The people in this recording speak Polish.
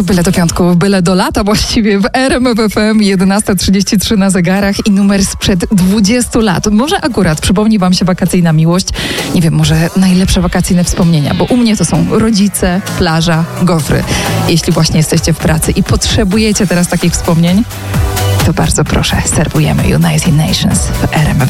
To byle do piątku, byle do lata właściwie w RMF FM 11:33 na zegarach i numer sprzed 20 lat. Może akurat przypomni wam się wakacyjna miłość. Nie wiem, może najlepsze wakacyjne wspomnienia, bo u mnie to są rodzice, plaża, gofry. Jeśli właśnie jesteście w pracy i potrzebujecie teraz takich wspomnień, to bardzo proszę, serwujemy United Nations w RMF